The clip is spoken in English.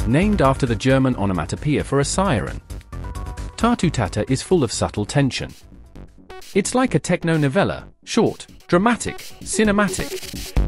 named after the German onomatopoeia for a siren. Tatu Tata is full of subtle tension. It's like a techno-novella, short, dramatic, cinematic.